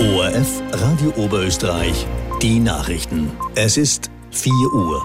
ORF Radio Oberösterreich, die Nachrichten. Es ist 4 Uhr.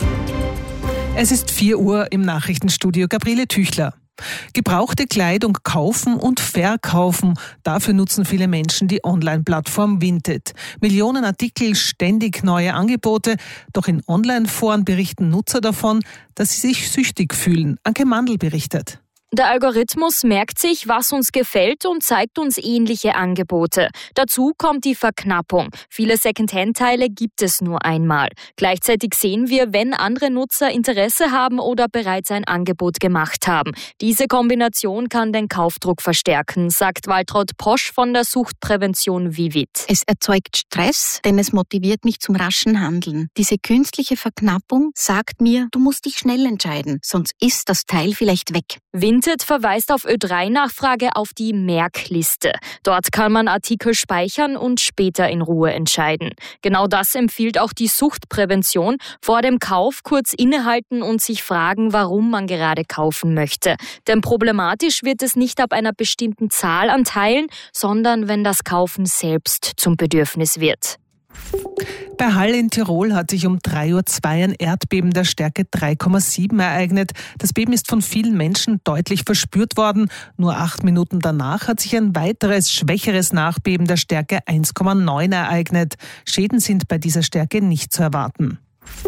Es ist 4 Uhr im Nachrichtenstudio. Gabriele Tüchler. Gebrauchte Kleidung kaufen und verkaufen. Dafür nutzen viele Menschen die Online-Plattform Vinted. Millionen Artikel, ständig neue Angebote. Doch in Online-Foren berichten Nutzer davon, dass sie sich süchtig fühlen. Anke Mandl berichtet. Der Algorithmus merkt sich, was uns gefällt und zeigt uns ähnliche Angebote. Dazu kommt die Verknappung. Viele Secondhand-Teile gibt es nur einmal. Gleichzeitig sehen wir, wenn andere Nutzer Interesse haben oder bereits ein Angebot gemacht haben. Diese Kombination kann den Kaufdruck verstärken, sagt Waltraud Posch von der Suchtprävention Vivit. Es erzeugt Stress, denn es motiviert mich zum raschen Handeln. Diese künstliche Verknappung sagt mir, du musst dich schnell entscheiden, sonst ist das Teil vielleicht weg. Vinted verweist auf Ö3-Nachfrage auf die Merkliste. Dort kann man Artikel speichern und später in Ruhe entscheiden. Genau das empfiehlt auch die Suchtprävention. Vor dem Kauf kurz innehalten und sich fragen, warum man gerade kaufen möchte. Denn problematisch wird es nicht ab einer bestimmten Zahl an Teilen, sondern wenn das Kaufen selbst zum Bedürfnis wird. Bei Hall in Tirol hat sich um 3:02 Uhr ein Erdbeben der Stärke 3,7 ereignet. Das Beben ist von vielen Menschen deutlich verspürt worden. Nur 8 Minuten danach hat sich ein weiteres, schwächeres Nachbeben der Stärke 1,9 ereignet. Schäden sind bei dieser Stärke nicht zu erwarten.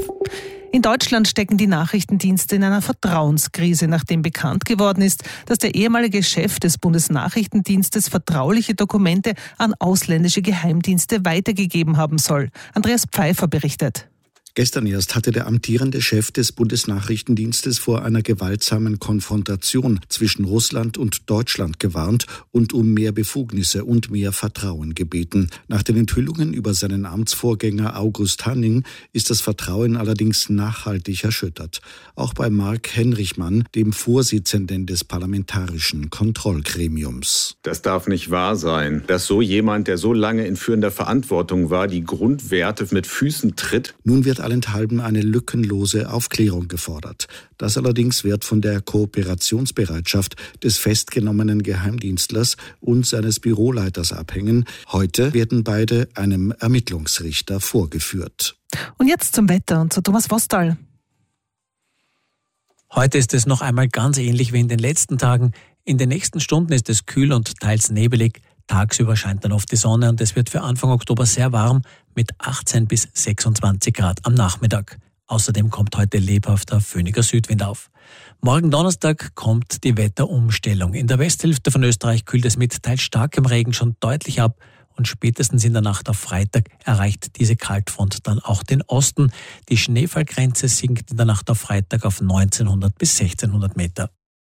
In Deutschland stecken die Nachrichtendienste in einer Vertrauenskrise, nachdem bekannt geworden ist, dass der ehemalige Chef des Bundesnachrichtendienstes vertrauliche Dokumente an ausländische Geheimdienste weitergegeben haben soll. Andreas Pfeiffer berichtet. Gestern erst hatte der amtierende Chef des Bundesnachrichtendienstes vor einer gewaltsamen Konfrontation zwischen Russland und Deutschland gewarnt und um mehr Befugnisse und mehr Vertrauen gebeten. Nach den Enthüllungen über seinen Amtsvorgänger August Hanning ist das Vertrauen allerdings nachhaltig erschüttert. Auch bei Mark Henrichmann, dem Vorsitzenden des Parlamentarischen Kontrollgremiums. Das darf nicht wahr sein, dass so jemand, der so lange in führender Verantwortung war, die Grundwerte mit Füßen tritt. Nun wird allenthalben eine lückenlose Aufklärung gefordert. Das allerdings wird von der Kooperationsbereitschaft des festgenommenen Geheimdienstlers und seines Büroleiters abhängen. Heute werden beide einem Ermittlungsrichter vorgeführt. Und jetzt zum Wetter und zu Thomas Vostal. Heute ist es noch einmal ganz ähnlich wie in den letzten Tagen. In den nächsten Stunden ist es kühl und teils nebelig. Tagsüber scheint dann oft die Sonne und es wird für Anfang Oktober sehr warm mit 18 bis 26 Grad am Nachmittag. Außerdem kommt heute lebhafter, föhniger Südwind auf. Morgen Donnerstag kommt die Wetterumstellung. In der Westhälfte von Österreich kühlt es mit teils starkem Regen schon deutlich ab und spätestens in der Nacht auf Freitag erreicht diese Kaltfront dann auch den Osten. Die Schneefallgrenze sinkt in der Nacht auf Freitag auf 1900 bis 1600 Meter.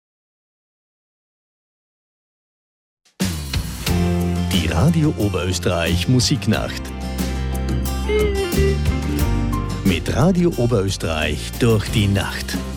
Die Radio Oberösterreich Musiknacht. Mit Radio Oberösterreich durch die Nacht.